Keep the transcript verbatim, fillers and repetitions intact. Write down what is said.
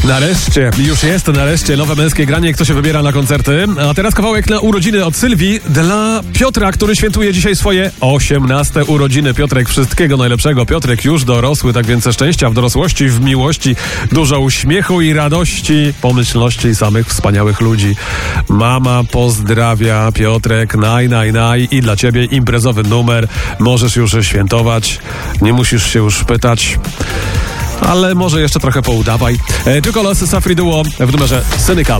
Nareszcie, już jest nareszcie nowe męskie granie, kto się wybiera na koncerty. A teraz kawałek na urodziny od Sylwii dla Piotra, który świętuje dzisiaj swoje osiemnaste urodziny. Piotrek, wszystkiego najlepszego. Piotrek już dorosły, tak więc szczęścia w dorosłości, w miłości, dużo uśmiechu i radości, pomyślności samych wspaniałych ludzi. Mama pozdrawia, Piotrek, naj, naj, naj i dla ciebie imprezowy numer. Możesz już świętować, nie musisz się już pytać. Ale może jeszcze trochę poudawaj. E, Tylko los Safri Duo w numerze Cynical.